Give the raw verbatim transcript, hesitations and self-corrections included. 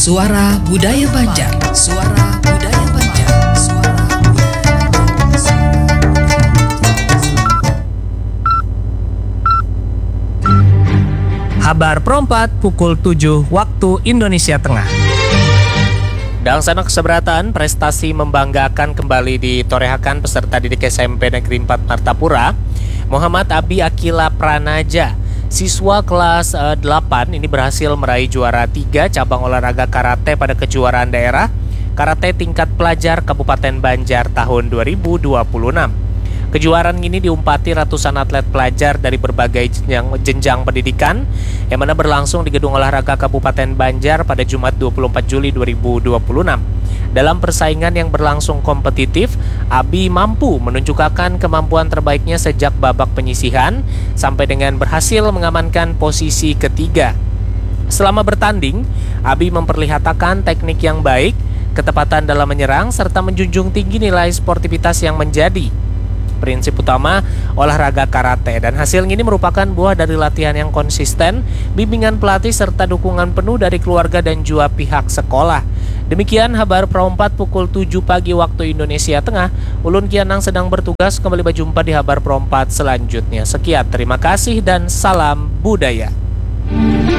Suara Budaya Banjar. Suara Budaya Banjar. Suara Habar Perempat pukul tujuh waktu Indonesia Tengah. Dangsana keseberatan prestasi membanggakan kembali ditorehakan peserta didik S M P Negeri empat Martapura, Muhammad Abi Akila Pranaja. Siswa kelas uh, delapan ini berhasil meraih juara tiga cabang olahraga karate pada kejuaraan daerah karate tingkat pelajar Kabupaten Banjar tahun dua ribu dua puluh enam. Kejuaraan ini diumpati ratusan atlet pelajar dari berbagai jenjang, jenjang pendidikan yang mana berlangsung di Gedung Olahraga Kabupaten Banjar pada Jumat dua puluh empat Juli dua ribu dua puluh enam. Dalam persaingan yang berlangsung kompetitif, Abi mampu menunjukkan kemampuan terbaiknya sejak babak penyisihan sampai dengan berhasil mengamankan posisi ketiga. Selama bertanding, Abi memperlihatkan teknik yang baik, ketepatan dalam menyerang, serta menjunjung tinggi nilai sportivitas yang menjadi prinsip utama olahraga karate, dan hasil ini merupakan buah dari latihan yang konsisten, bimbingan pelatih serta dukungan penuh dari keluarga dan juga pihak sekolah. Demikian Habar Perempat pukul tujuh pagi waktu Indonesia Tengah. Ulun Kianang sedang bertugas, kembali berjumpa di Habar Perempat selanjutnya. Sekian, terima kasih dan salam budaya.